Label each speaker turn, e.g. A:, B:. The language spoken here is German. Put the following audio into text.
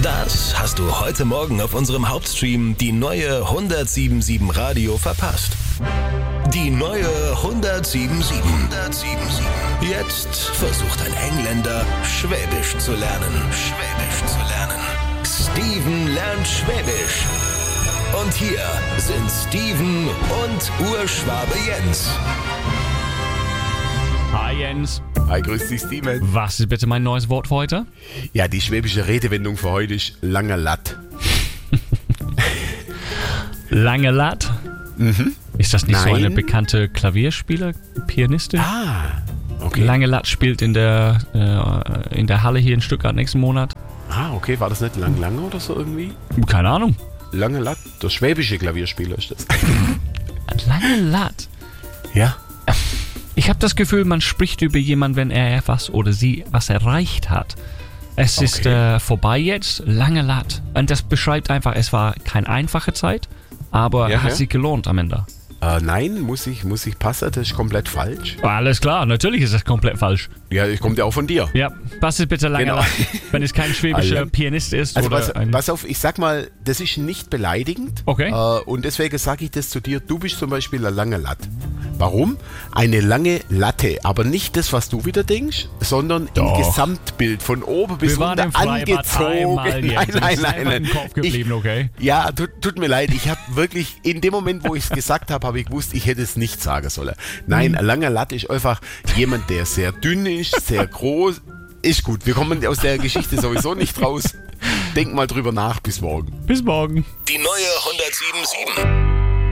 A: Das hast du heute Morgen auf unserem Hauptstream die neue 107.7 Radio verpasst. Die neue 107.7. Jetzt versucht ein Engländer, Schwäbisch zu lernen. Steven lernt Schwäbisch. Und hier sind Steven und Urschwabe Jens.
B: Hi Jens.
C: Hi, grüß dich, Steven.
B: Was ist bitte mein neues Wort für heute?
C: Ja, die schwäbische Redewendung für heute ist langer Latt.
B: Lange Latt?
C: Mhm.
B: Ist das nicht so eine
C: Nein.
B: bekannte Pianistin?
C: Ah, okay.
B: Lange Latt spielt in der Halle hier in Stuttgart nächsten Monat.
C: Ah, okay. War das nicht lang oder so irgendwie?
B: Keine Ahnung.
C: Lange Latt, der schwäbische Klavierspieler ist das.
B: Lange Latt?
C: Ja.
B: Ich habe das Gefühl, man spricht über jemanden, wenn er etwas oder sie was erreicht hat. Es ist vorbei jetzt, lange Latt. Und das beschreibt einfach, es war keine einfache Zeit, aber
C: Ja,
B: hat
C: ja.
B: sich gelohnt am Ende.
C: Nein, muss ich passen, das ist komplett falsch.
B: Alles klar, natürlich ist das komplett falsch.
C: Ja, ich kommt ja auch von dir.
B: Ja, was ist bitte lange
C: Genau.
B: Latt, wenn es kein schwäbischer
C: Alle.
B: Pianist ist
C: Also
B: oder ein...
C: pass auf, ich sag mal, das ist nicht beleidigend.
B: Okay.
C: Und deswegen sage ich das zu dir, du bist zum Beispiel eine lange Latt. Warum? Eine lange Latte, aber nicht das, was du wieder denkst, sondern
B: Doch.
C: im Gesamtbild, von oben bis
B: Wir waren
C: runter
B: im Freibad
C: angezogen.
B: einmal jetzt.
C: Nein.
B: Ist einfach im Kopf geblieben, okay?
C: Ja, tut mir leid, ich habe wirklich, in dem Moment, wo ich es gesagt habe, habe ich gewusst, ich hätte es nicht sagen sollen. Nein, ein langer Latte ist einfach jemand, der sehr dünn ist, sehr groß. Ist gut, wir kommen aus der Geschichte sowieso nicht raus. Denk mal drüber nach, bis morgen.
B: Bis morgen.
A: Die neue 107.7.